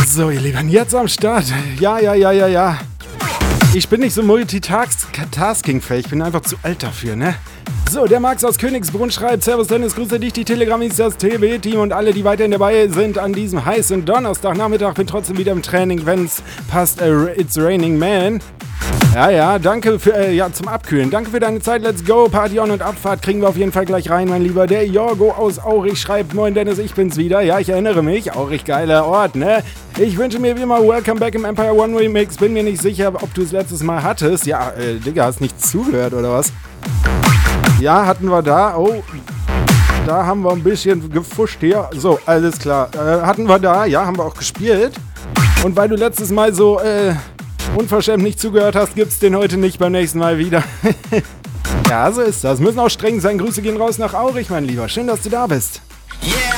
So, ihr Lieben, jetzt am Start. Ja. Ich bin nicht so multitasking-fähig, ich bin einfach zu alt dafür, ne? So, der Max aus Königsbrunn schreibt: Servus Dennis, grüße dich, die Telegramis, das TB-Team und alle, die weiterhin dabei sind an diesem heißen Donnerstagnachmittag. Bin trotzdem wieder im Training, wenn's passt. It's raining, man. Ja, danke für, zum Abkühlen. Danke für deine Zeit. Let's go. Party on und Abfahrt kriegen wir auf jeden Fall gleich rein, mein Lieber. Der Jorgo aus Aurich schreibt: Moin Dennis, ich bin's wieder. Ja, ich erinnere mich. Aurich, geiler Ort, ne? Ich wünsche mir wie immer Welcome Back im Empire One Remix. Bin mir nicht sicher, ob du es letztes Mal hattest. Ja, Digga, hast nicht zugehört, oder was? Ja, hatten wir da. Oh, da haben wir ein bisschen gefuscht hier. So, alles klar. Hatten wir da. Ja, haben wir auch gespielt. Und weil du letztes Mal so, unverschämt nicht zugehört hast, gibt's den heute nicht, beim nächsten Mal wieder. Ja, so ist das. Müssen auch streng sein. Grüße gehen raus nach Aurich, mein Lieber. Schön, dass du da bist. Yeah,